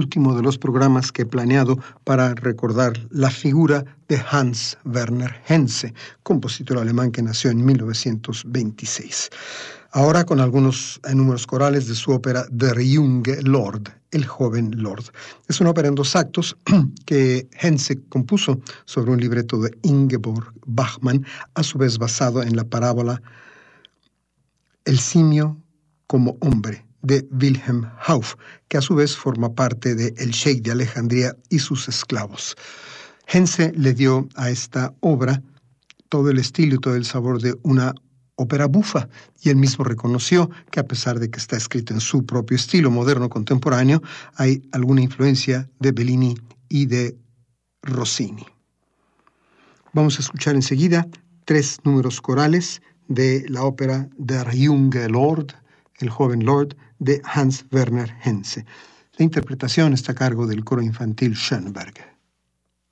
último de los programas que he planeado para recordar la figura de Hans Werner Henze, compositor alemán que nació en 1926. Ahora con algunos números corales de su ópera Der junge Lord, el joven Lord. Es una ópera en 2 actos que Henze compuso sobre un libreto de Ingeborg Bachmann, a su vez basado en la parábola El simio como hombre, de Wilhelm Hauff, que a su vez forma parte de El Sheik de Alejandría y sus esclavos. Henze le dio a esta obra todo el estilo y todo el sabor de una ópera bufa, y él mismo reconoció que a pesar de que está escrito en su propio estilo moderno contemporáneo, hay alguna influencia de Bellini y de Rossini. Vamos a escuchar enseguida 3 números corales de la ópera Der junge Lord, el joven Lord, de Hans Werner Henze. La interpretación está a cargo del coro infantil Schönberg.